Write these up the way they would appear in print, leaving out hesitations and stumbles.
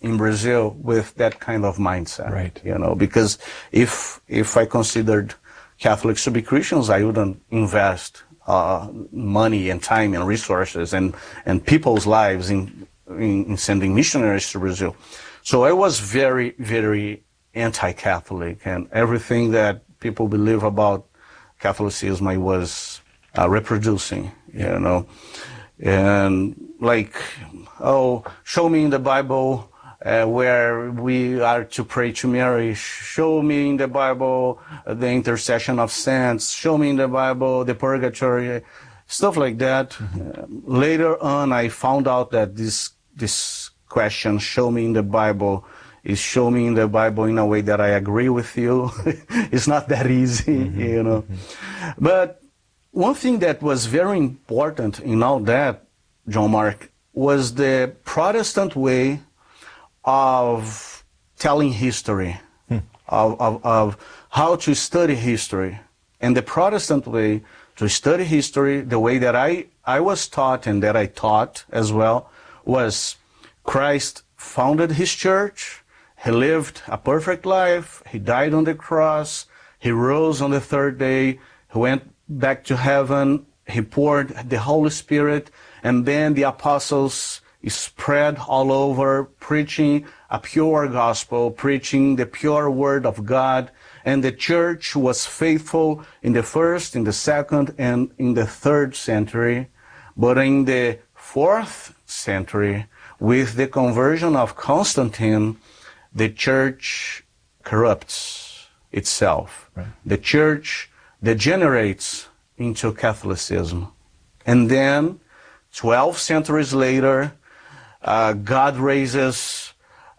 in Brazil with that kind of mindset. Right. You know, because if I considered Catholics to be Christians, I wouldn't invest money and time and resources and people's lives in sending missionaries to Brazil. So I was very, very anti-Catholic, and everything that people believe about Catholicism I was reproducing, you know. And like, oh, show me in the Bible where we are to pray to Mary. Show me in the Bible the intercession of saints. Show me in the Bible the purgatory, stuff like that. Later on, I found out that this question, show me in the Bible, is show me in the Bible in a way that I agree with you. It's not that easy, you know. But one thing that was very important in all that, John Mark, was the Protestant way of telling history, of how to study history. And the Protestant way to study history, the way that I was taught and that I taught as well, was Christ founded his church, he lived a perfect life, he died on the cross, he rose on the third day, he went back to heaven, he poured the Holy Spirit, and then the apostles spread all over, preaching a pure gospel, preaching the pure word of God, and the church was faithful in the first, in the second, and in the third century. But in the fourth century, with the conversion of Constantine, the church corrupts itself. Right. The church degenerates into Catholicism. And then, 12 centuries later, God raises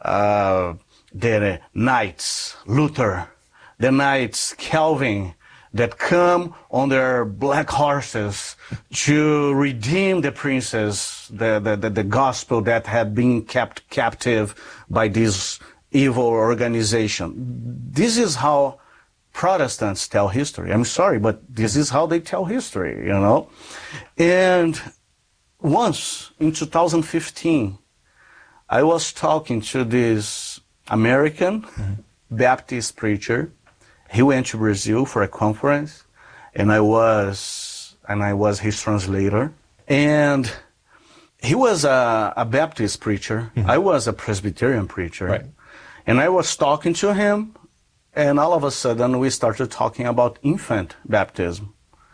the knights, Luther, the knights, Calvin, that come on their black horses to redeem the princes, the gospel that had been kept captive by this evil organization. This is how Protestants tell history. I'm sorry, but this is how they tell history, you know. And once, in 2015, I was talking to this American Baptist preacher. He went to Brazil for a conference, and I was his translator. And he was a Baptist preacher. I was a Presbyterian preacher. Right. And I was talking to him, and all of a sudden we started talking about infant baptism.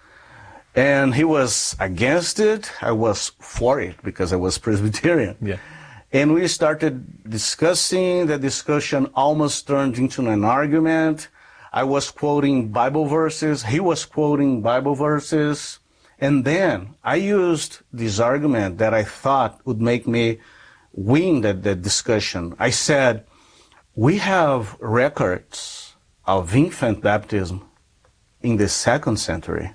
And he was against it. I was for it because I was Presbyterian. Yeah. And we started discussing. The discussion almost turned into an argument. I was quoting Bible verses. He was quoting Bible verses. And then I used this argument that I thought would make me win the discussion. I said, we have records of infant baptism in the 2nd century,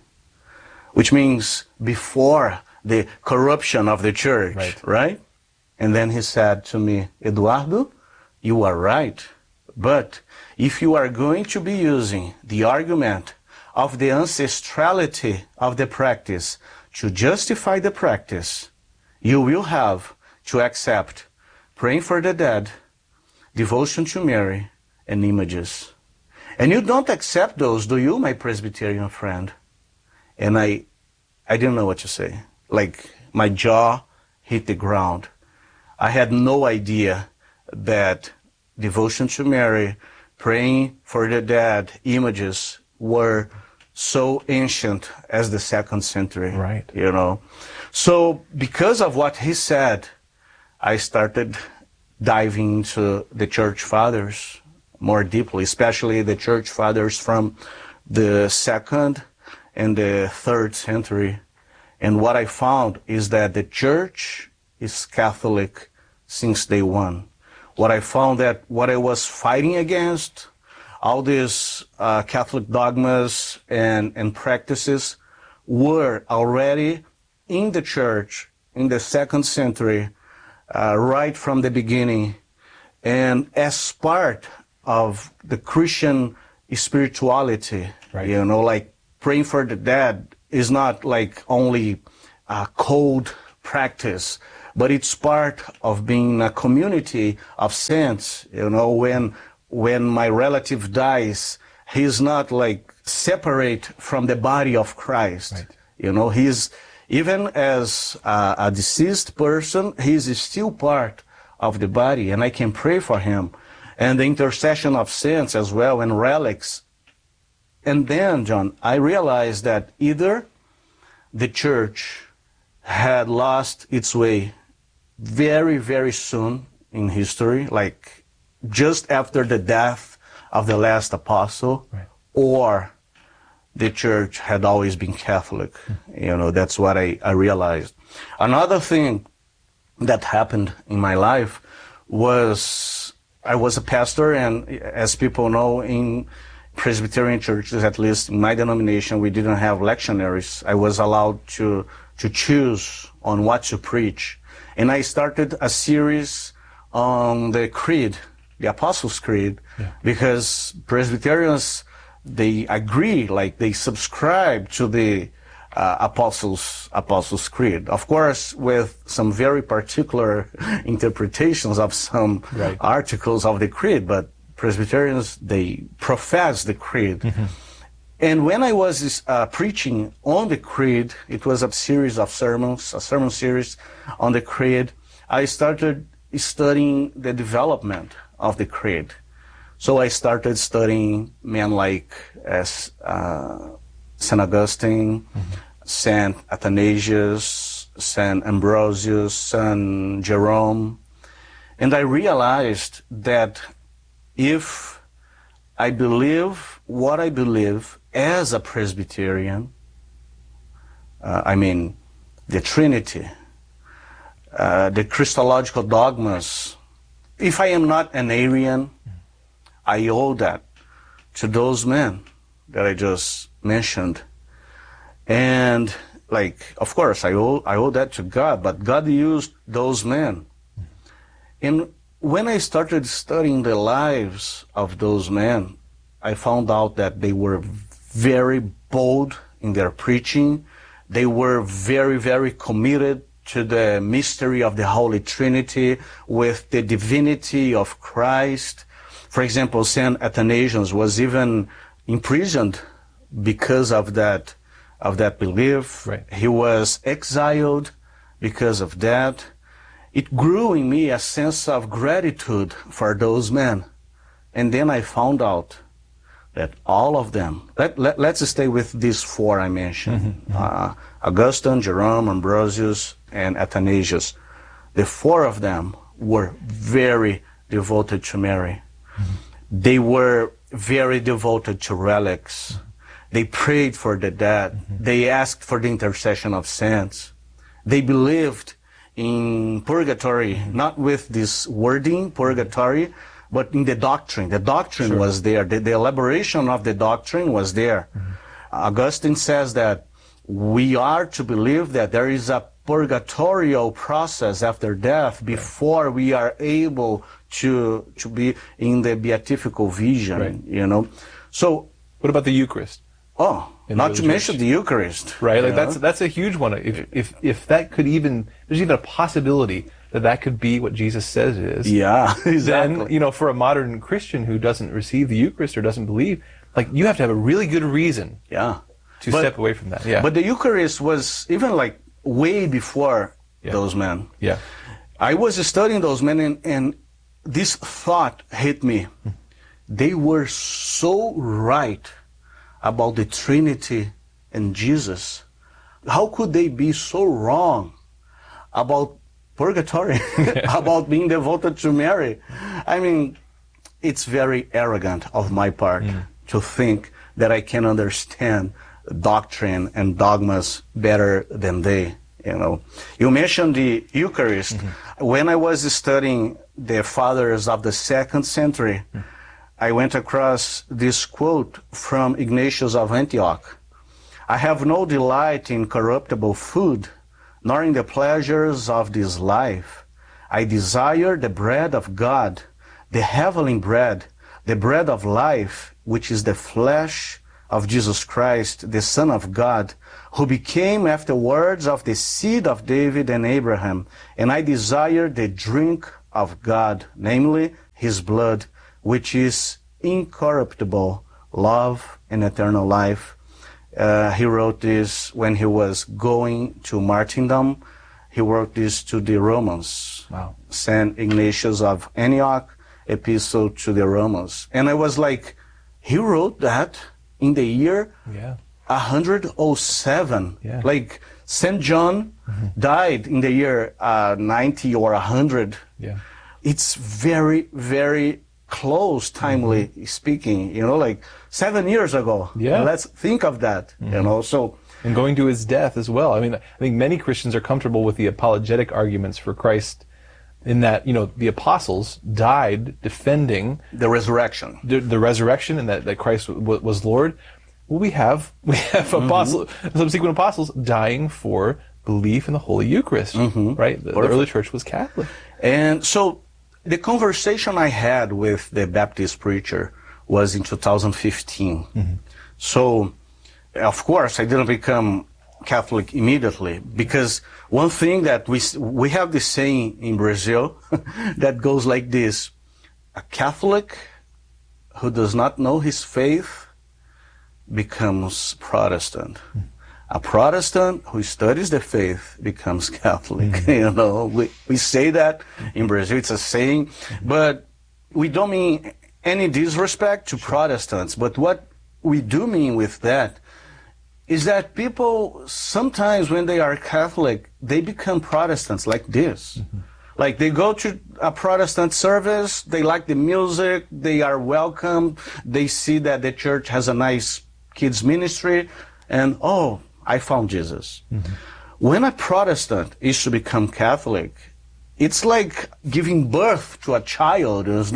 which means before the corruption of the church, right? And then he said to me, Eduardo, you are right. But if you are going to be using the argument of the ancestrality of the practice to justify the practice, you will have to accept praying for the dead, devotion to Mary, and images. And you don't accept those, do you, my Presbyterian friend? And I didn't know what to say. Like, my jaw hit the ground. I had no idea that devotion to Mary, praying for the dead, images were so ancient as the 2nd century. Right. You know. So because of what he said, I started diving into the church fathers more deeply, especially the church fathers from the 2nd and the 3rd century. And what I found is that the church is Catholic since day one. What I found that what I was fighting against, all these Catholic dogmas and practices were already in the church in the 2nd century, right from the beginning. And as part of the Christian spirituality, you know, like praying for the dead is not like only a cold practice, but it's part of being a community of saints. When my relative dies, he's not like separate from the body of Christ. Right. He's, even as a deceased person, he's still part of the body, and I can pray for him. And the intercession of saints as well, and relics. And then, John, I realized that either the church had lost its way very, very soon in history, like just after the death of the last apostle, right, or the church had always been Catholic. That's what I realized. Another thing that happened in my life was I was a pastor, and as people know, in Presbyterian churches, at least in my denomination, we didn't have lectionaries. I was allowed to choose on what to preach. And I started a series on the Creed, the Apostles' Creed, because Presbyterians, they agree, like they subscribe to the Apostles' Creed. Of course, with some very particular interpretations of some articles of the Creed, but Presbyterians, they profess the Creed. Mm-hmm. And when I was preaching on the Creed, it was a series of sermons, a sermon series on the Creed, I started studying the development of the Creed. So I started studying men like St. Augustine, St. Athanasius, St. Ambrosius, St. Jerome. And I realized that if I believe what I believe as a Presbyterian, the Trinity, the Christological dogmas, if I am not an Arian, I owe that to those men that I just mentioned. And of course, I owe that to God, but God used those men. And when I started studying the lives of those men, I found out that they were very bold in their preaching. They were very, very committed to the mystery of the Holy Trinity with the divinity of Christ. For example, St. Athanasius was even imprisoned because of that belief. Right. He was exiled because of that. It grew in me a sense of gratitude for those men. And then I found out that all of them, let's stay with these four I mentioned, Augustine, Jerome, Ambrosius, and Athanasius. The four of them were very devoted to Mary. They were very devoted to relics. They prayed for the dead. They asked for the intercession of saints. They believed in purgatory, not with this wording, purgatory, but in the doctrine. The doctrine was there. The elaboration of the doctrine was there. Augustine says that we are to believe that there is a purgatorial process after death before we are able to be in the beatifical vision, So, what about the Eucharist? Oh, not to mention the Eucharist. Right, that's a huge one. If that could even, there's even a possibility that could be what Jesus says it is. Yeah, exactly. Then, for a modern Christian who doesn't receive the Eucharist or doesn't believe, you have to have a really good reason to step away from that. Yeah. But the Eucharist was even way before those men. Yeah. I was studying those men and this thought hit me. They were so right about the Trinity and Jesus. How could they be so wrong about purgatory, about being devoted to Mary? It's very arrogant of my part to think that I can understand doctrine and dogmas better than they. You mentioned the Eucharist. When I was studying the fathers of the 2nd century, I went across this quote from Ignatius of Antioch. I have no delight in corruptible food, nor in the pleasures of this life. I desire the bread of God, the heavenly bread, the bread of life, which is the flesh of Jesus Christ, the Son of God, who became afterwards of the seed of David and Abraham, and I desire the drink of God, namely his blood, which is incorruptible, love and eternal life. He wrote this when he was going to martyrdom. He wrote this to the Romans. Wow. Saint Ignatius of Antioch, epistle to the Romans. And I was like, he wrote that in the year 107. Yeah. Like St. John died in the year 90 or 100. Yeah. It's very, very close, timely speaking, like 7 years ago. Yeah. Let's think of that, so. And going to his death as well. I mean, I think many Christians are comfortable with the apologetic arguments for Christ in that, the apostles died defending the resurrection. The resurrection, and that Christ was Lord. Well, we have subsequent apostles dying for belief in the Holy Eucharist, right? The early church was Catholic. And so the conversation I had with the Baptist preacher was in 2015. So, of course, I didn't become Catholic immediately, because one thing that we have this saying in Brazil that goes like this: a Catholic who does not know his faith becomes Protestant. A Protestant who studies the faith becomes Catholic. We say that in Brazil, it's a saying, but we don't mean any disrespect to Protestants. But what we do mean with that is that people sometimes, when they are Catholic, they become Protestants like this. Like they go to a Protestant service, they like the music, they are welcome, they see that the church has a nice kids ministry, and I found Jesus. When a Protestant is to become Catholic, it's like giving birth to a child. It's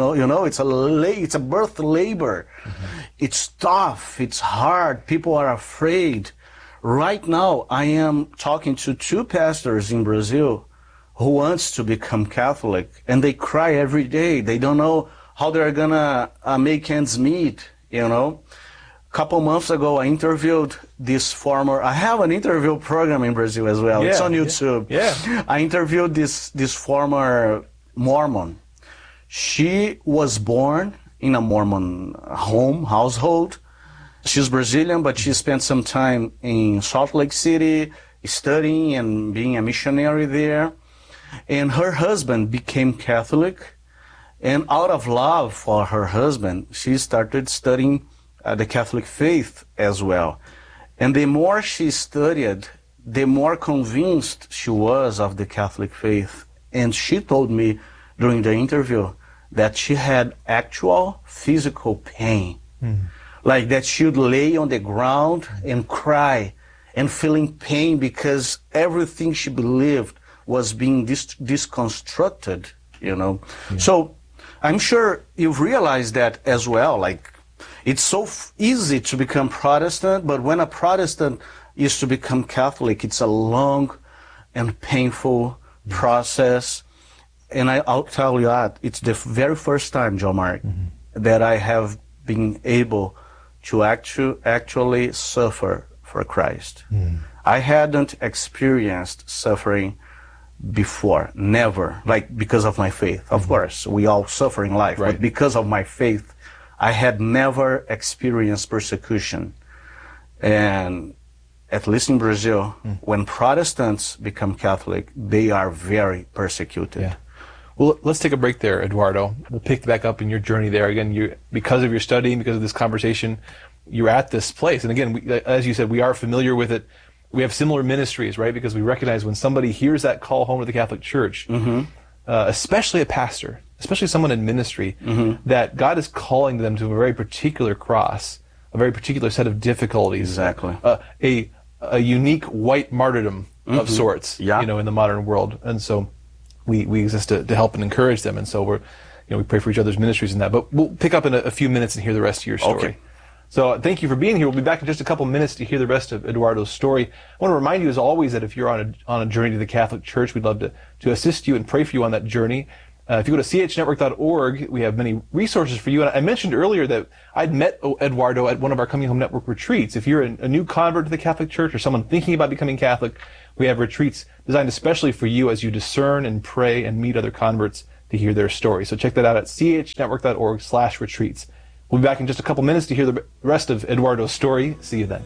a birth labor. It's tough. It's hard. People are afraid. Right now, I am talking to 2 pastors in Brazil who wants to become Catholic, and they cry every day. They don't know how they're gonna make ends meet. A couple months ago, I interviewed I have an interview program in Brazil as well. It's on YouTube. Yeah. I interviewed this former Mormon. She was born in a Mormon household. She's Brazilian, but she spent some time in Salt Lake City studying and being a missionary there. And her husband became Catholic. And out of love for her husband, she started studying the Catholic faith as well. And the more she studied, the more convinced she was of the Catholic faith. And she told me during the interview that she had actual physical pain. Like that she would lay on the ground and cry and feeling pain because everything she believed was being disconstructed, So I'm sure you've realized that as well. Like, it's so easy to become Protestant, but when a Protestant is to become Catholic, it's a long and painful process. And I'll tell you that it's the very first time, John Mark, that I have been able to actually suffer for Christ. I hadn't experienced suffering before, never, like because of my faith. Of course, we all suffer in life, but because of my faith, I had never experienced persecution. And at least in Brazil, when Protestants become Catholic, they are very persecuted. Yeah. Well, let's take a break there, Eduardo. We'll pick back up in your journey there. Again, because of your studying, because of this conversation, you're at this place. And again, as you said, we are familiar with it. We have similar ministries, right? Because we recognize when somebody hears that call home to the Catholic Church, especially a pastor, especially someone in ministry, that God is calling them to a very particular cross, a very particular set of difficulties. Exactly. A unique white martyrdom of sorts, in the modern world. And so we exist to help and encourage them. And so we pray for each other's ministries in that. But we'll pick up in a few minutes and hear the rest of your story. Okay. So thank you for being here. We'll be back in just a couple minutes to hear the rest of Eduardo's story. I want to remind you, as always, that if you're on a journey to the Catholic Church, we'd love to assist you and pray for you on that journey. If you go to chnetwork.org, we have many resources for you. And I mentioned earlier that I'd met Eduardo at one of our Coming Home Network retreats. If you're a new convert to the Catholic Church or someone thinking about becoming Catholic, we have retreats designed especially for you as you discern and pray and meet other converts to hear their story. So check that out at chnetwork.org/retreats. We'll be back in just a couple minutes to hear the rest of Eduardo's story. See you then.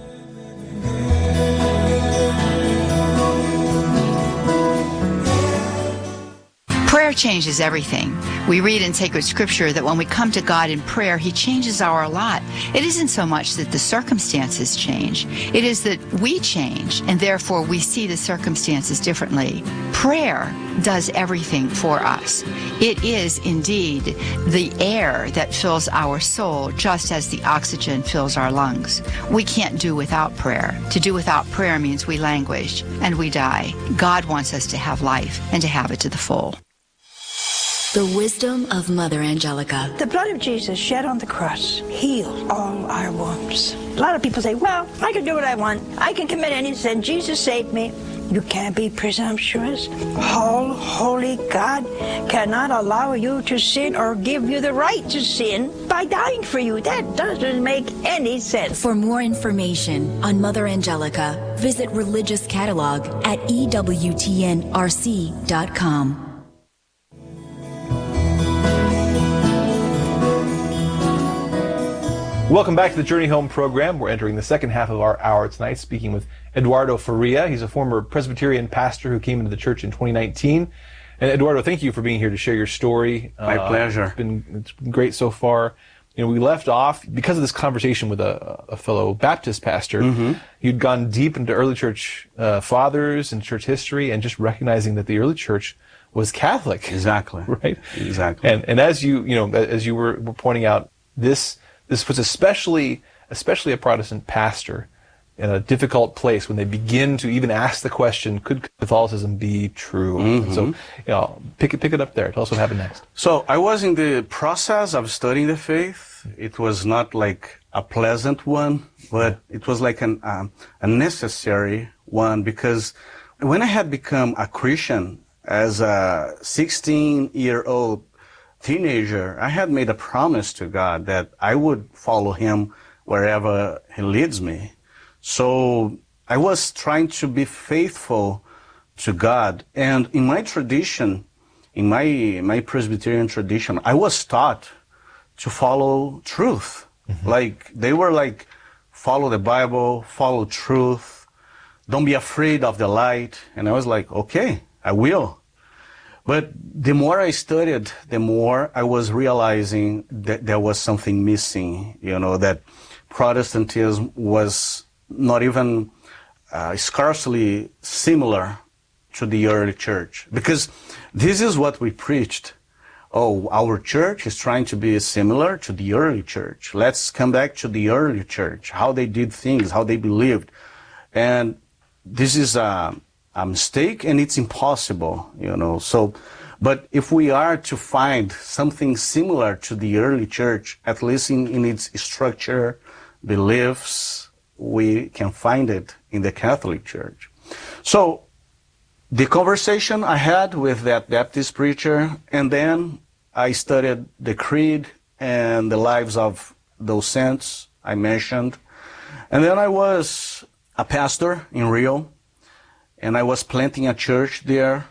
Prayer changes everything. We read in sacred scripture that when we come to God in prayer, He changes our lot. It isn't so much that the circumstances change. It is that we change, and therefore we see the circumstances differently. Prayer does everything for us. It is indeed the air that fills our soul, just as the oxygen fills our lungs. We can't do without prayer. To do without prayer means we languish and we die. God wants us to have life and to have it to the full. The wisdom of Mother Angelica. The blood of Jesus shed on the cross healed all our wounds. A lot of people say, well, I can do what I want. I can commit any sin. Jesus saved me. You can't be presumptuous. All holy God cannot allow you to sin or give you the right to sin by dying for you. That doesn't make any sense. For more information on Mother Angelica, visit Religious Catalog at EWTNRC.com. Welcome back to the Journey Home program. We're entering the second half of our hour tonight, speaking with Eduardo Faria. He's a former Presbyterian pastor who came into the church in 2019. And Eduardo, thank you for being here to share your story. My pleasure. It's been great so far. You know, we left off because of this conversation with a fellow Baptist pastor. Mm-hmm. You'd gone deep into early church fathers and church history, and just recognizing that the early church was Catholic. Exactly. Right. Exactly. And as you were pointing out, this puts especially a Protestant pastor in a difficult place when they begin to even ask the question, could Catholicism be true? Mm-hmm. So, pick it up there. Tell us what happened next. So I was in the process of studying the faith. It was not like a pleasant one, but it was like a necessary one, because when I had become a Christian as a 16-year-old teenager, I had made a promise to God that I would follow Him wherever He leads me. So I was trying to be faithful to God. And in my tradition, in my Presbyterian tradition, I was taught to follow truth. Mm-hmm. Like, they were like, follow the Bible, follow truth, don't be afraid of the light. And I was like, okay, I will. But the more I studied, the more I was realizing that there was something missing, that Protestantism was not even scarcely similar to the early church. Because this is what we preached. Oh, our church is trying to be similar to the early church. Let's come back to the early church, how they did things, how they believed. And this is a mistake, and it's impossible, So, but if we are to find something similar to the early church, at least in its structure, beliefs, we can find it in the Catholic Church. So, the conversation I had with that Baptist preacher, and then I studied the Creed and the lives of those saints I mentioned. And then I was a pastor in Rio. And I was planting a church there,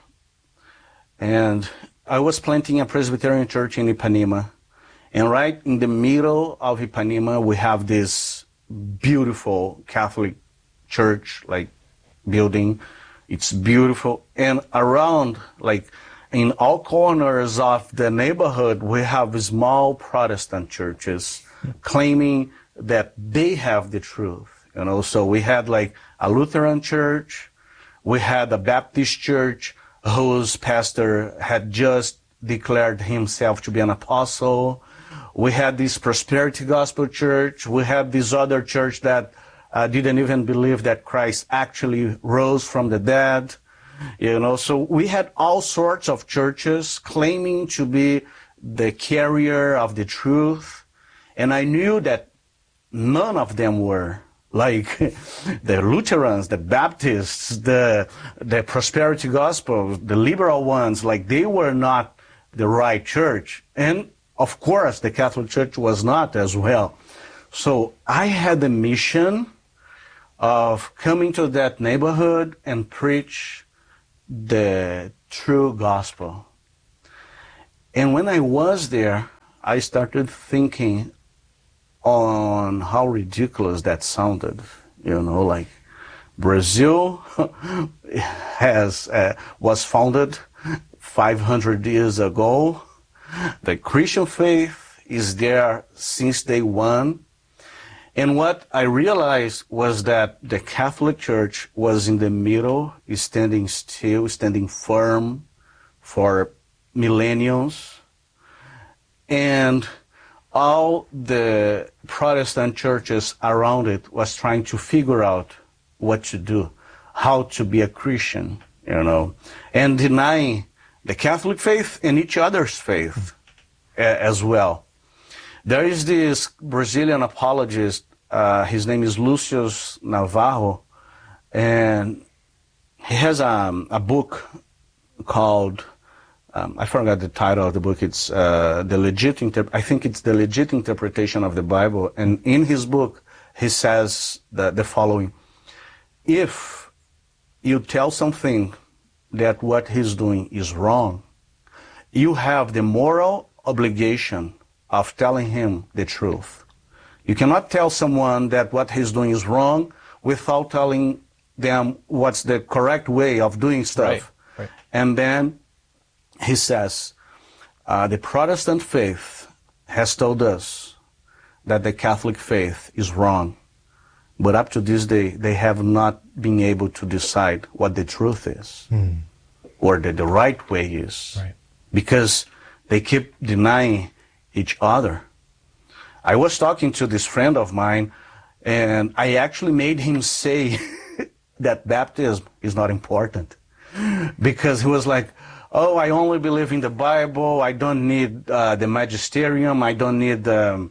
and I was planting a Presbyterian church in Ipanema. And right in the middle of Ipanema, we have this beautiful Catholic church, building. It's beautiful. And around, in all corners of the neighborhood, we have small Protestant churches claiming that they have the truth. So we had a Lutheran church. We had a Baptist church whose pastor had just declared himself to be an apostle. We had this Prosperity Gospel Church. We had this other church that didn't even believe that Christ actually rose from the dead. So we had all sorts of churches claiming to be the carrier of the truth. And I knew that none of them were. Like the Lutherans, the Baptists, the Prosperity Gospel, the liberal ones, they were not the right church. And of course, the Catholic Church was not as well. So I had the mission of coming to that neighborhood and preach the true gospel. And when I was there, I started thinking on how ridiculous that sounded. You know, like Brazil was founded 500 years ago. The Christian faith is there since day one. And what I realized was that the Catholic Church was in the middle, standing still, standing firm for millenniums. And all the Protestant churches around it was trying to figure out what to do, how to be a Christian, you know, and denying the Catholic faith and each other's faith as well. There is this Brazilian apologist, his name is Lucius Navarro, and he has a book called, I forgot the title of the book, it's I think it's The Legit Interpretation of the Bible, and in his book he says the following: if you tell something that what he's doing is wrong, you have the moral obligation of telling him the truth. You cannot tell someone that what he's doing is wrong without telling them what's the correct way of doing stuff. Right. And then he says, the Protestant faith has told us that the Catholic faith is wrong. But up to this day, they have not been able to decide what the truth is or the right way is. Right. Because they keep denying each other. I was talking to this friend of mine, and I actually made him say that baptism is not important. Because he was like, oh, I only believe in the Bible, I don't need the magisterium, I don't need the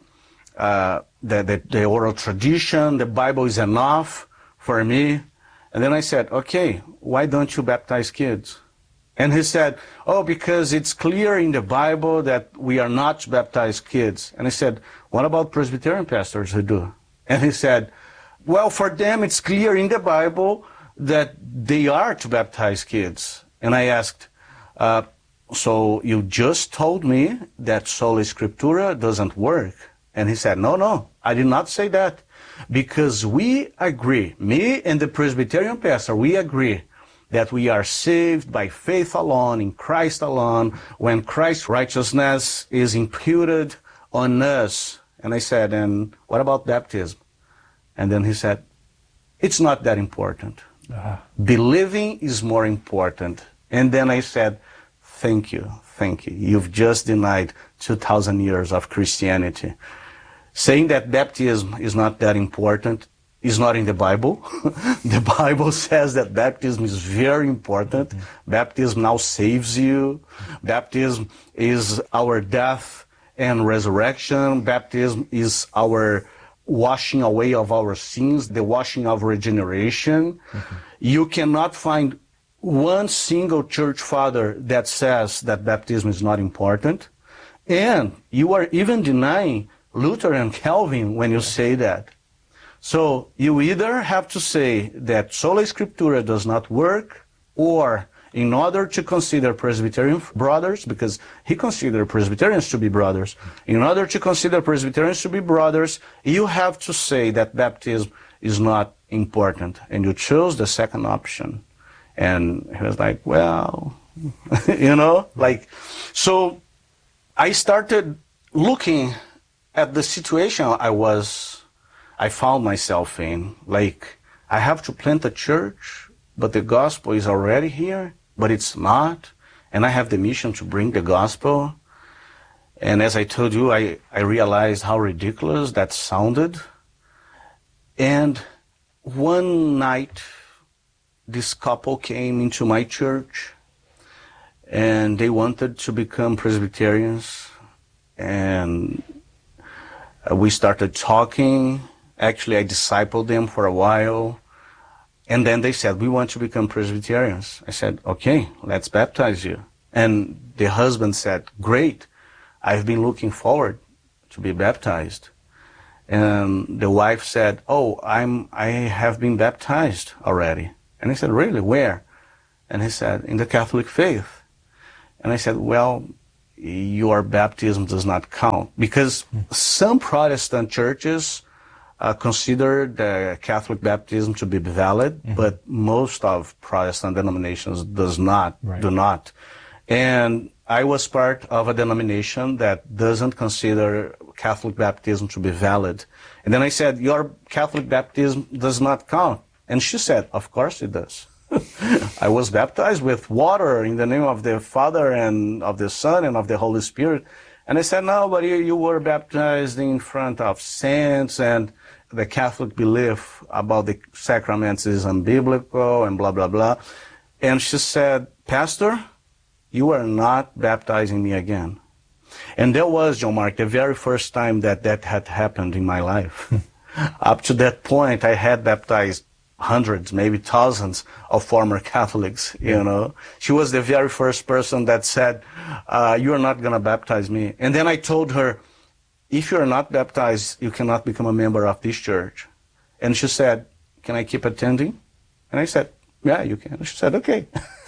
oral tradition, the Bible is enough for me. And then I said, okay, why don't you baptize kids? And he said, oh, because it's clear in the Bible that we are not to baptize kids. And I said, what about Presbyterian pastors who do? And he said, well, for them it's clear in the Bible that they are to baptize kids. And I asked, so you just told me that sola scriptura doesn't work? And he said, no, I did not say that. Because we agree, me and the Presbyterian pastor, we agree that we are saved by faith alone, in Christ alone, when Christ's righteousness is imputed on us. And I said, and what about baptism? And then he said, it's not that important. Believing is more important. And then I said, thank you. You've just denied 2,000 years of Christianity. Saying that baptism is not that important is not in the Bible. The Bible says that baptism is very important. Baptism now saves you. Baptism is our death and resurrection. Baptism is our washing away of our sins, the washing of regeneration. You cannot find one single church father that says that baptism is not important. And you are even denying Luther and Calvin when you say that. So you either have to say that sola scriptura does not work, or in order to consider Presbyterian brothers, because he considered Presbyterians to be brothers, in order to consider Presbyterians to be brothers, you have to say that baptism is not important. And you chose the second option. And he was like, well, so I started looking at the situation I found myself in. Like, I have to plant a church, but the gospel is already here, but it's not. And I have the mission to bring the gospel. And as I told you, I realized how ridiculous that sounded. And one night, this couple came into my church, and they wanted to become Presbyterians. And we started talking. Actually, I discipled them for a while. And then they said, we want to become Presbyterians. I said, okay, let's baptize you. And the husband said, "Great, I've been looking forward to be baptized." And the wife said, "Oh, I have been baptized already." And he said, "Really? Where?" And he said, "In the Catholic faith." And I said, "Well, your baptism does not count." Because some Protestant churches consider the Catholic baptism to be valid, but most of Protestant denominations do not. And I was part of a denomination that doesn't consider Catholic baptism to be valid. And then I said, "Your Catholic baptism does not count." And she said, "Of course it does." I was baptized with water in the name of the Father and of the Son and of the Holy Spirit. And I said, "No, but you were baptized in front of saints, and the Catholic belief about the sacraments is unbiblical," and blah, blah, blah. And she said, "Pastor, you are not baptizing me again." And that was, John Mark, the very first time that had happened in my life. Up to that point, I had baptized hundreds, maybe thousands of former Catholics, you know. She was the very first person that said, "You are not going to baptize me." And then I told her, "If you are not baptized, you cannot become a member of this church." And she said, "Can I keep attending?" And I said, "Yeah, you can." She said, "Okay."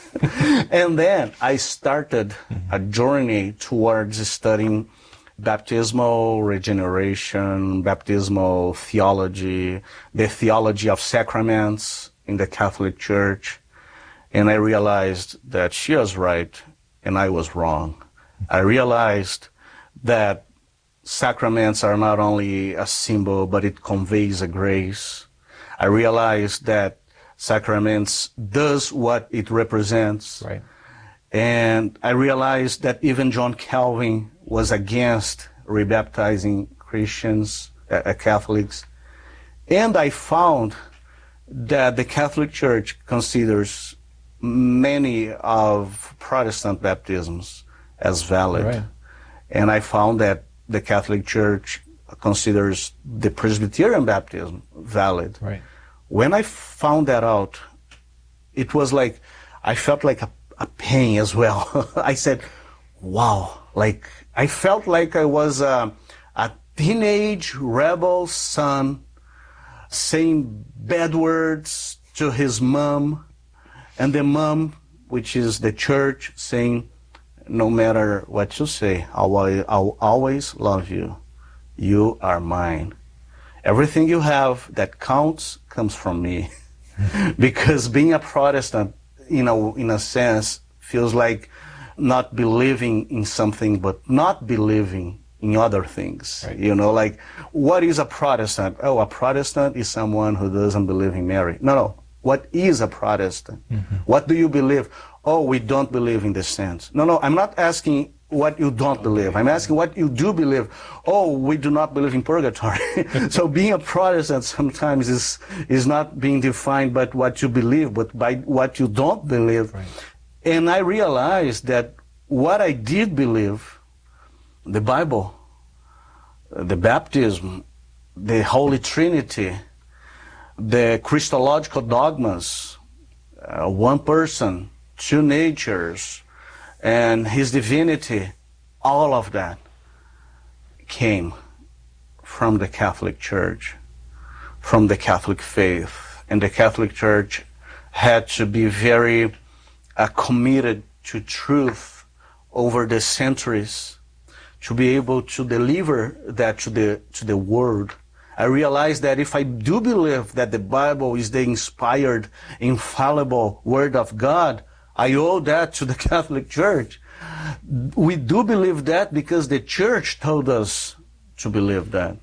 And then I started a journey towards studying baptismal regeneration, baptismal theology, the theology of sacraments in the Catholic Church. And I realized that she was right and I was wrong. I realized that sacraments are not only a symbol, but it conveys a grace. I realized that sacraments does what it represents. Right. And I realized that even John Calvin was against rebaptizing Christians, Catholics. And I found that the Catholic Church considers many of Protestant baptisms as valid. Right. And I found that the Catholic Church considers the Presbyterian baptism valid. Right. When I found that out, it was like, I felt like a pain as well. I said, wow, like, I felt like I was a teenage rebel son saying bad words to his mom, and the mom, which is the church, saying, "No matter what you say, I'll always love you. You are mine. Everything you have that counts comes from me." Because being a Protestant, in a sense, feels like not believing in something, but not believing in other things. Right. Like, what is a Protestant? Oh, a Protestant is someone who doesn't believe in Mary. No. What is a Protestant? Mm-hmm. What do you believe? Oh, we don't believe in the saints. No, I'm not asking what you don't believe. I'm asking what you do believe. Oh, we do not believe in purgatory. So being a Protestant sometimes is not being defined by what you believe, but by what you don't believe. Right. And I realized that what I did believe, the Bible, the baptism, the Holy Trinity, the Christological dogmas, one person, two natures, and his divinity, all of that came from the Catholic Church, from the Catholic faith. And the Catholic Church had to be very committed to truth over the centuries to be able to deliver that to the world. I realized that if I do believe that the Bible is the inspired, infallible Word of God, I owe that to the Catholic Church. We do believe that because the Church told us to believe that.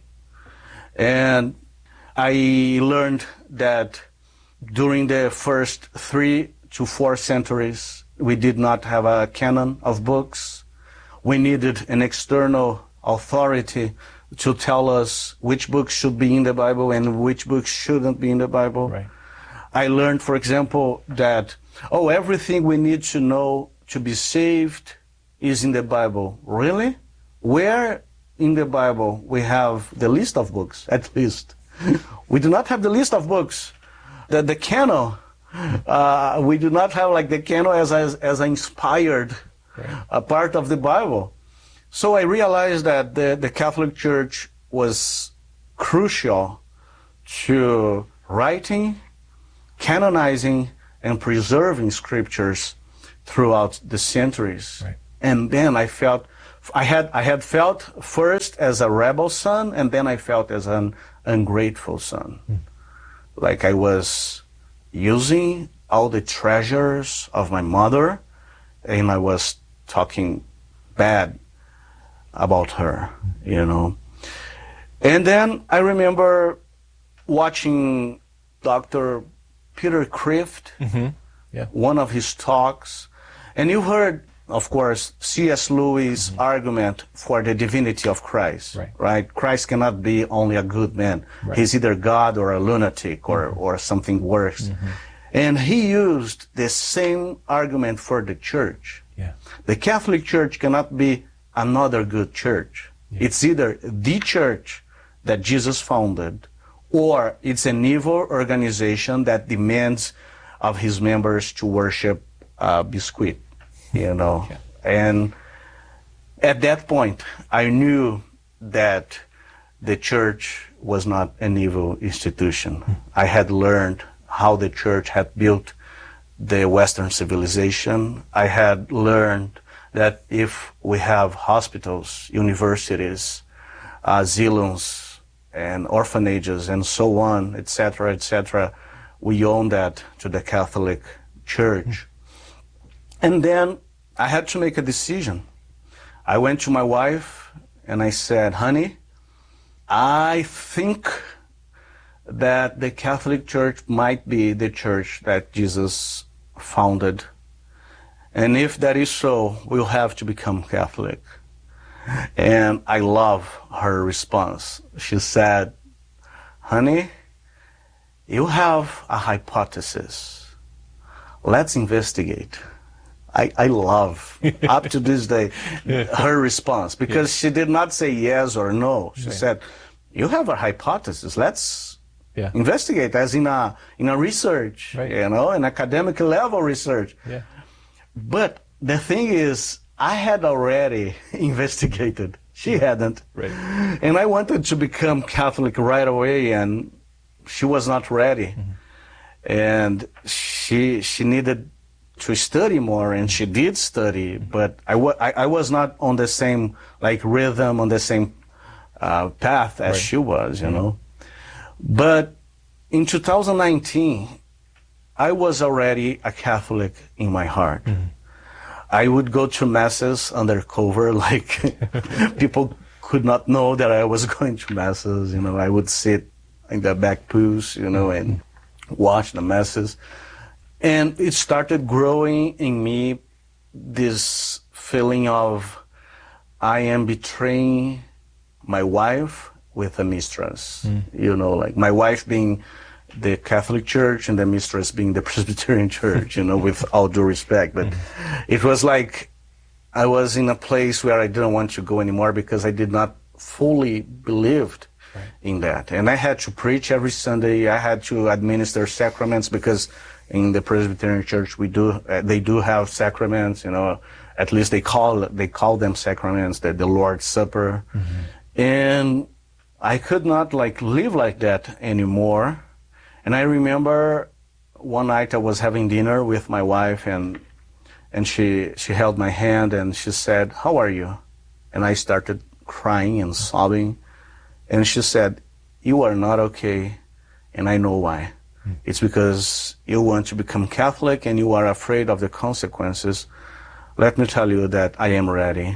And I learned that during the first 3 to 4 centuries, we did not have a canon of books. We needed an external authority to tell us which books should be in the Bible and which books shouldn't be in the Bible. Right. I learned, for example, that, everything we need to know to be saved is in the Bible. Really? Where in the Bible we have the list of books, at least? We do not have the list of books. The canon, we do not have like the canon as inspired a part of the Bible. So I realized that the Catholic Church was crucial to writing, canonizing, and preserving scriptures throughout the centuries. Right. And then I had felt first as a rebel son, and then I felt as an ungrateful son. Like I was using all the treasures of my mother, and I was talking bad about her, you know. And then I remember watching Dr. Peter Kreeft, one of his talks, and you heard, of course, C.S. Lewis' argument for the divinity of Christ, right? Christ cannot be only a good man. Right. He's either God or a lunatic or something worse. And he used the same argument for the church. Yeah. The Catholic Church cannot be another good church. Yeah. It's either the church that Jesus founded, or it's an evil organization that demands of his members to worship biscuit, you know. Yeah. And at that point, I knew that the church was not an evil institution. I had learned how the church had built the Western civilization. I had learned that if we have hospitals, universities, asylums, and orphanages, and so on, etc., we owe that to the Catholic Church. And then I had to make a decision. I went to my wife and I said, honey, I think that the Catholic Church might be the church that Jesus founded. And if that is so, we'll have to become Catholic. And I love her response. She said, honey, you have a hypothesis. Let's investigate. I love, up to this day, her response, because she did not say yes or no. She said, you have a hypothesis. Let's investigate, as in a research, you know, an academic level research. Yeah. But the thing is, I had already investigated. She hadn't. Right. And I wanted to become Catholic right away, and she was not ready. And she needed to study more, and she did study, but I was not on the same rhythm, on the same path as she was, you know. But in 2019, I was already a Catholic in my heart. I would go to masses undercover, people could not know that I was going to masses, you know. I would sit in the back pews, you know, and watch the masses. And it started growing in me this feeling of I am betraying my wife with a mistress. You know, like my wife being the Catholic Church and the mistress being the Presbyterian Church, you know, with all due respect. But it was like I was in a place where I didn't want to go anymore because I did not fully believed in that. And I had to preach every Sunday. I had to administer sacraments because in the Presbyterian Church they do have sacraments, you know. At least they call them sacraments, the Lord's Supper. And I could not live like that anymore. And I remember one night I was having dinner with my wife, and she held my hand and she said, "How are you?" And I started crying and sobbing. And she said, "You are not okay, and I know why. It's because you want to become Catholic and you are afraid of the consequences. Let me tell you that I am ready.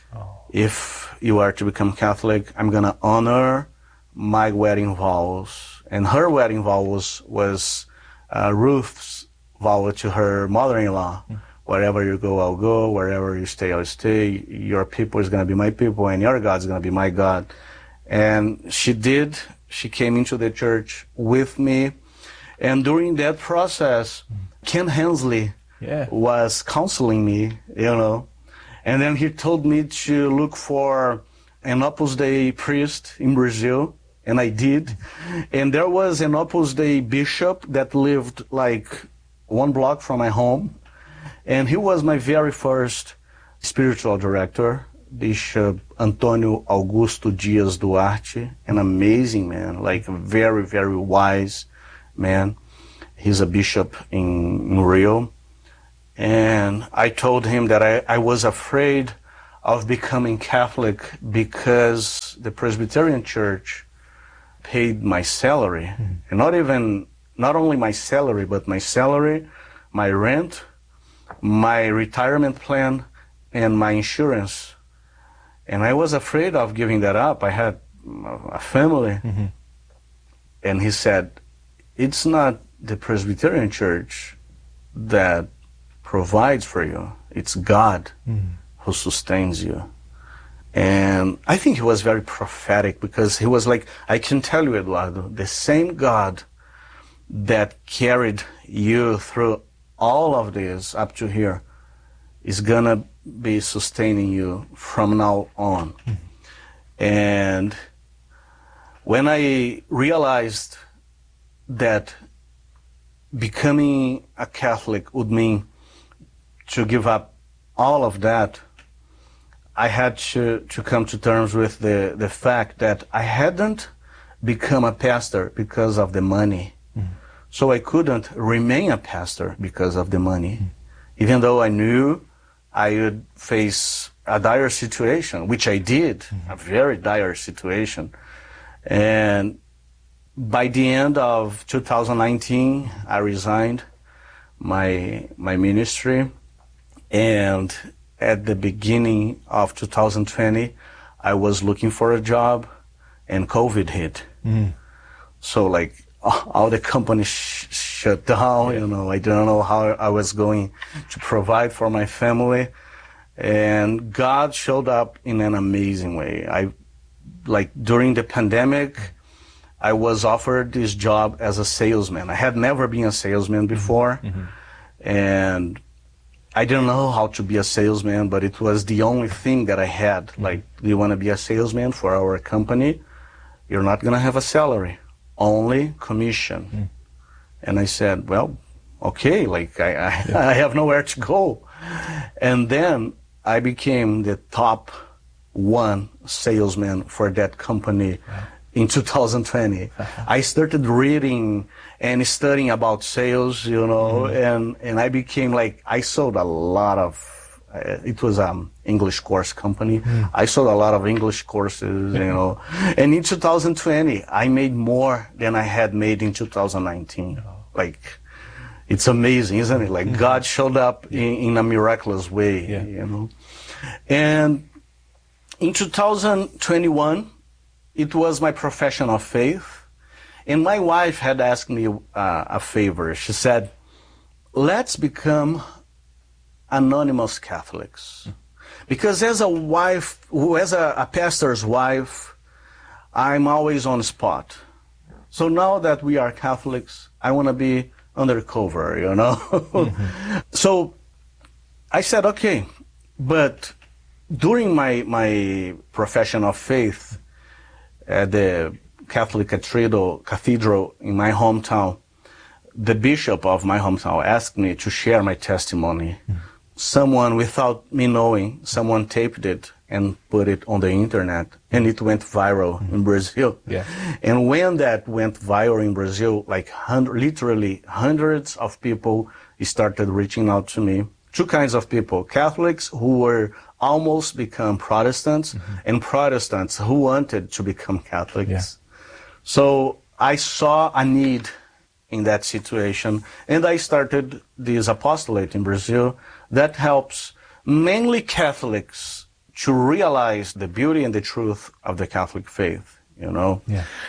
If you are to become Catholic, I'm going to honor my wedding vows." And her wedding vows was Ruth's vow to her mother-in-law. Wherever you go, I'll go. Wherever you stay, I'll stay. Your people is going to be my people, and your God is going to be my God. And she did. She came into the church with me. And during that process, Ken Hensley was counseling me, you know. And then he told me to look for an Opus Dei priest in Brazil, and I did. And there was an Opus Dei bishop that lived 1 block from my home, and he was my very first spiritual director, Bishop Antônio Augusto Dias Duarte, an amazing man, like a very, very wise man. He's a bishop in Rio. And I told him that I was afraid of becoming Catholic because the Presbyterian Church paid my salary. And not only my salary, but my salary, my rent, my retirement plan, and my insurance. And I was afraid of giving that up. I had a family. And he said, it's not the Presbyterian Church that provides for you. It's God who sustains you. And I think he was very prophetic, because he was like, I can tell you, Eduardo, the same God that carried you through all of this up to here is gonna be sustaining you from now on. And when I realized that becoming a Catholic would mean to give up all of that, I had to come to terms with the fact that I hadn't become a pastor because of the money. So I couldn't remain a pastor because of the money. Even though I knew I would face a dire situation, which I did, a very dire situation. And by the end of 2019, I resigned my ministry. And at the beginning of 2020, I was looking for a job, and COVID hit. So like all the companies shut down, you know, I didn't know how I was going to provide for my family. And God showed up in an amazing way. During the pandemic, I was offered this job as a salesman. I had never been a salesman before. And I didn't know how to be a salesman, but it was the only thing that I had. Like, do you want to be a salesman for our company? You're not going to have a salary, only commission. And I said, well, okay, like I have nowhere to go. And then I became the top one salesman for that company in 2020. I started reading and studying about sales, you know, and I became like, I sold a lot of, it was an English course company. I sold a lot of English courses, you know. And in 2020, I made more than I had made in 2019. Like, it's amazing, isn't it? Like, God showed up in a miraculous way, you know. And in 2021, it was my profession of faith. And my wife had asked me a favor. She said, let's become anonymous Catholics. Because as a wife, as a pastor's wife, I'm always on spot. So now that we are Catholics, I want to be undercover, you know. So I said, okay, but during my profession of faith at the Catholic Cathedral in my hometown, the bishop of my hometown asked me to share my testimony. Someone, without me knowing, someone taped it and put it on the internet, and it went viral in Brazil. And when that went viral in Brazil, like literally hundreds of people started reaching out to me. Two kinds of people: Catholics who were almost become Protestants, and Protestants who wanted to become Catholics. So I saw a need in that situation, and I started this apostolate in Brazil that helps mainly Catholics to realize the beauty and the truth of the Catholic faith, you know.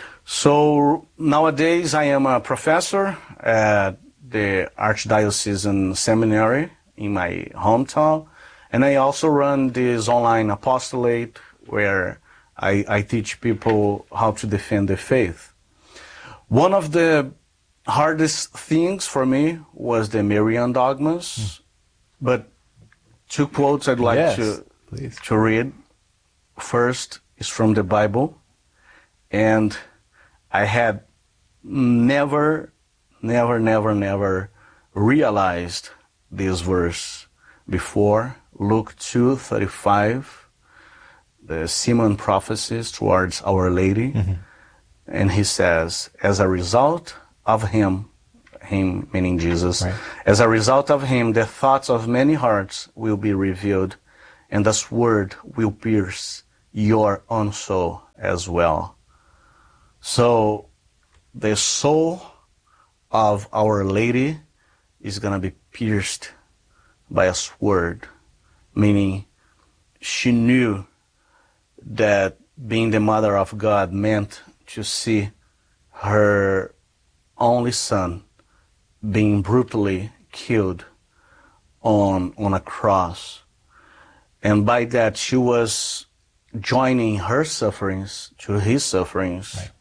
So nowadays I am a professor at the Archdiocesan Seminary in my hometown, and I also run this online apostolate where I teach people how to defend the faith. One of the hardest things for me was the Marian dogmas, but two quotes I'd like to read. First is from the Bible, and I had never realized this verse before, Luke 2:35, the Simeon prophecies towards Our Lady. Mm-hmm. And he says, as a result of him meaning Jesus, right. As a result of him, the thoughts of many hearts will be revealed, and this word will pierce your own soul as well. So the soul of Our Lady is going to be pierced by a sword, meaning she knew that being the mother of God meant to see her only son being brutally killed on a cross. And by that, she was joining her sufferings to his sufferings. Right.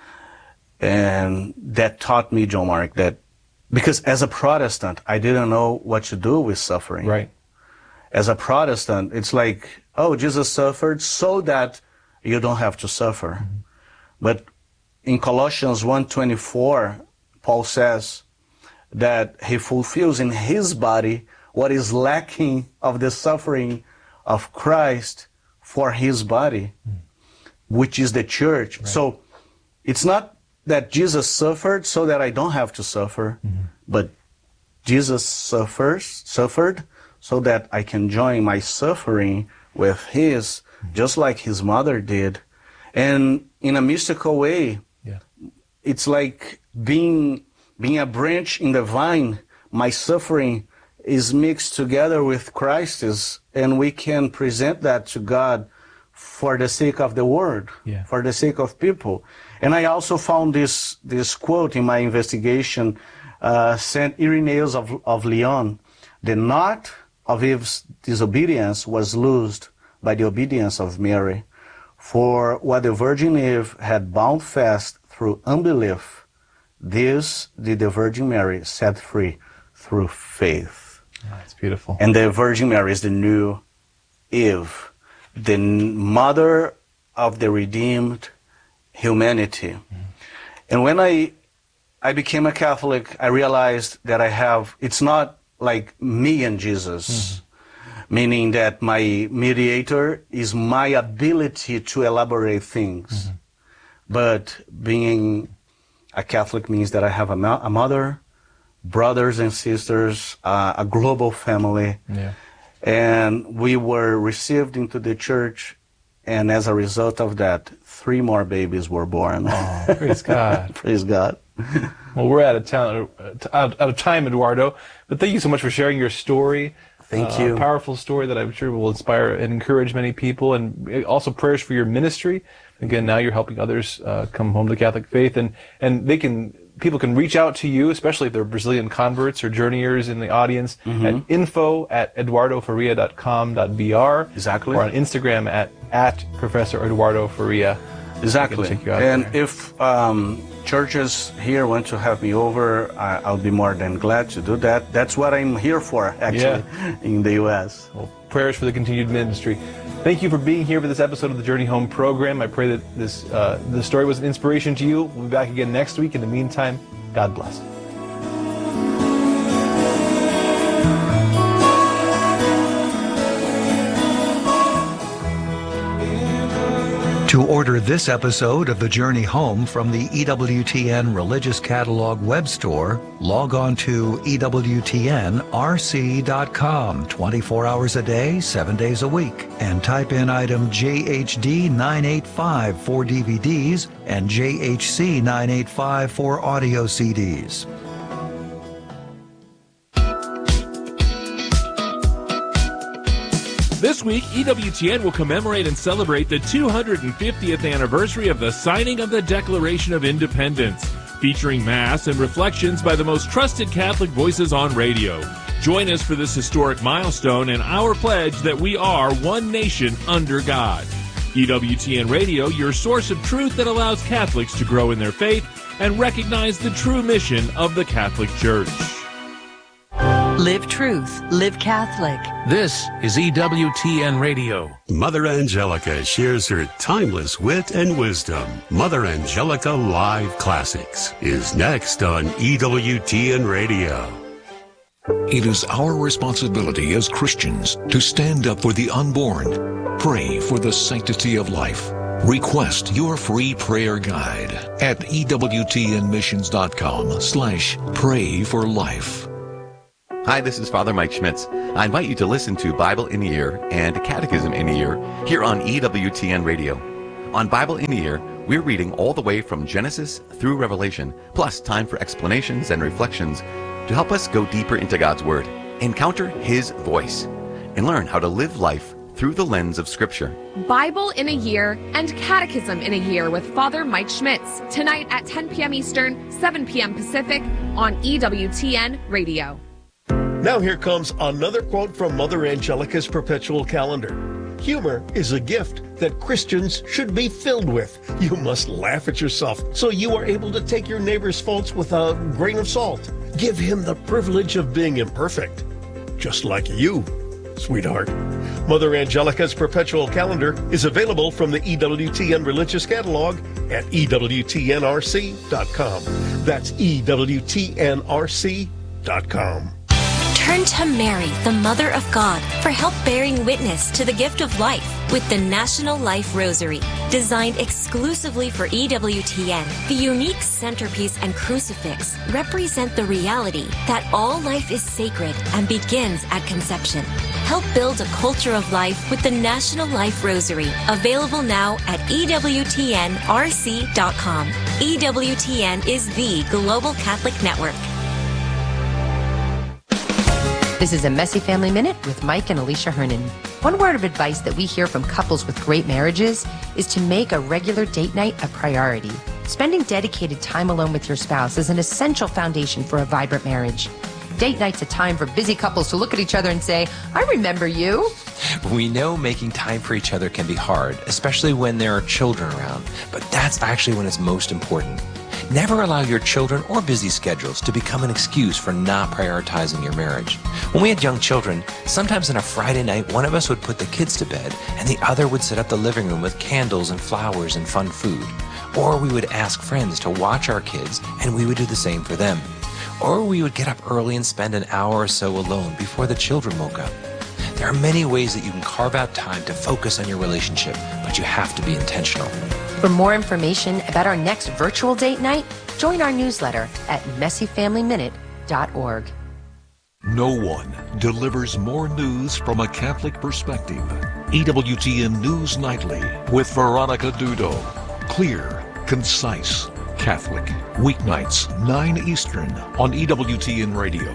And that taught me, John Mark, that because as a Protestant, I didn't know what to do with suffering. Right. As a Protestant, it's like, oh, Jesus suffered so that you don't have to suffer. Mm-hmm. But in Colossians 1:24, Paul says that he fulfills in his body what is lacking of the suffering of Christ for his body, which is the church. Right. So it's not that Jesus suffered so that I don't have to suffer, but Jesus suffered so that I can join my suffering with his, just like his mother did. And in a mystical way, it's like being a branch in the vine. My suffering is mixed together with Christ's, and we can present that to God for the sake of the word, for the sake of people. And I also found this quote in my investigation, Saint Irenaeus of Lyon: the knot of Eve's disobedience was loosed by the obedience of Mary. For what the Virgin Eve had bound fast through unbelief, this did the Virgin Mary set free through faith. That's beautiful. And the Virgin Mary is the new Eve, the mother of the redeemed humanity. And when I became a Catholic, I realized that it's not like me and Jesus, meaning that my mediator is my ability to elaborate things. But being a Catholic means that I have a mother, brothers and sisters, a global family. And we were received into the church, and as a result of that, 3 more babies were born. Oh, praise God. Praise God. Well, we're out of time, Eduardo, but thank you so much for sharing your story. Thank you. A powerful story that I'm sure will inspire and encourage many people, and also prayers for your ministry. Again, now you're helping others come home to the Catholic faith, and people can reach out to you, especially if they're Brazilian converts or journeyers in the audience, at info@eduardofaria.com.br. Exactly. Or on Instagram at Professor Eduardo Faria. Exactly. And if churches here want to have me over, I'll be more than glad to do that. That's what I'm here for, actually, in the U.S. Well, prayers for the continued ministry. Thank you for being here for this episode of the Journey Home program. I pray that this story was an inspiration to you. We'll be back again next week. In the meantime, God bless. To order this episode of The Journey Home from the EWTN Religious Catalog web store, log on to EWTNRC.com 24 hours a day, 7 days a week, and type in item JHD 985 for DVDs and JHC 985 for audio CDs. This week, EWTN will commemorate and celebrate the 250th anniversary of the signing of the Declaration of Independence, featuring Mass and reflections by the most trusted Catholic voices on radio. Join us for this historic milestone and our pledge that we are one nation under God. EWTN Radio, your source of truth that allows Catholics to grow in their faith and recognize the true mission of the Catholic Church. Live truth, live Catholic. This is EWTN Radio. Mother Angelica shares her timeless wit and wisdom. Mother Angelica Live Classics is next on EWTN Radio. It is our responsibility as Christians to stand up for the unborn, pray for the sanctity of life. Request your free prayer guide at ewtnmissions.com/pray-for-life. Hi, this is Father Mike Schmitz. I invite you to listen to Bible in a Year and Catechism in a Year here on EWTN Radio. On Bible in a Year, we're reading all the way from Genesis through Revelation, plus time for explanations and reflections to help us go deeper into God's Word, encounter His voice, and learn how to live life through the lens of Scripture. Bible in a Year and Catechism in a Year with Father Mike Schmitz, tonight at 10 p.m. Eastern, 7 p.m. Pacific on EWTN Radio. Now here comes another quote from Mother Angelica's perpetual calendar. Humor is a gift that Christians should be filled with. You must laugh at yourself so you are able to take your neighbor's faults with a grain of salt. Give him the privilege of being imperfect, just like you, sweetheart. Mother Angelica's perpetual calendar is available from the EWTN Religious Catalog at EWTNRC.com. That's EWTNRC.com. Turn to Mary, the Mother of God, for help bearing witness to the gift of life with the National Life Rosary. Designed exclusively for EWTN, the unique centerpiece and crucifix represent the reality that all life is sacred and begins at conception. Help build a culture of life with the National Life Rosary, available now at EWTNRC.com. EWTN is the Global Catholic Network. This is a Messy Family Minute with Mike and Alicia Hernan. One word of advice that we hear from couples with great marriages is to make a regular date night a priority. Spending dedicated time alone with your spouse is an essential foundation for a vibrant marriage. Date night's a time for busy couples to look at each other and say, I remember you. We know making time for each other can be hard, especially when there are children around, but that's actually when it's most important. Never allow your children or busy schedules to become an excuse for not prioritizing your marriage. When we had young children, sometimes on a Friday night, one of us would put the kids to bed and the other would set up the living room with candles and flowers and fun food. Or we would ask friends to watch our kids and we would do the same for them. Or we would get up early and spend an hour or so alone before the children woke up. There are many ways that you can carve out time to focus on your relationship, but you have to be intentional. For more information about our next virtual date night, join our newsletter at messyfamilyminute.org. No one delivers more news from a Catholic perspective. EWTN News Nightly with Veronica Dudo. Clear, concise, Catholic. Weeknights, 9 Eastern on EWTN Radio.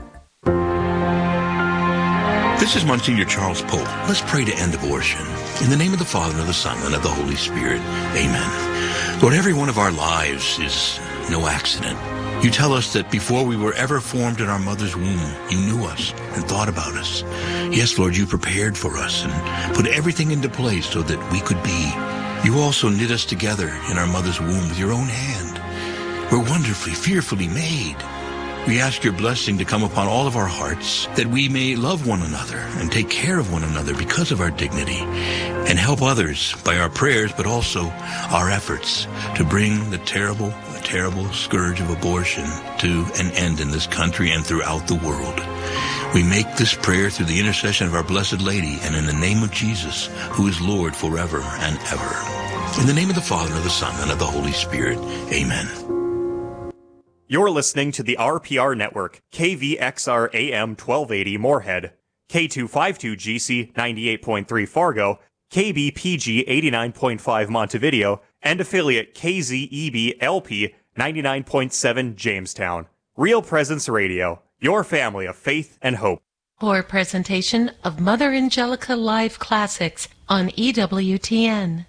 This is Monsignor Charles Pope. Let's pray to end abortion. In the name of the Father, and of the Son, and of the Holy Spirit. Amen. Lord, every one of our lives is no accident. You tell us that before we were ever formed in our mother's womb, you knew us and thought about us. Yes, Lord, you prepared for us and put everything into place so that we could be. You also knit us together in our mother's womb with your own hand. We're wonderfully, fearfully made. We ask your blessing to come upon all of our hearts, that we may love one another and take care of one another because of our dignity, and help others by our prayers, but also our efforts to bring the terrible scourge of abortion to an end in this country and throughout the world. We make this prayer through the intercession of our Blessed Lady and in the name of Jesus, who is Lord forever and ever. In the name of the Father, and of the Son, and of the Holy Spirit. Amen. You're listening to the RPR Network, KVXR AM 1280 Moorhead, K252GC 98.3 Fargo, KBPG 89.5 Montevideo, and affiliate KZEB LP 99.7 Jamestown. Real Presence Radio, your family of faith and hope. For a presentation of Mother Angelica Live Classics on EWTN.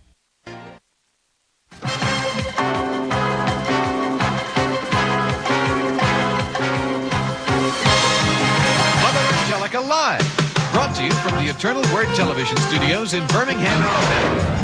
Live, brought to you from the Eternal Word Television Studios in Birmingham, Alabama.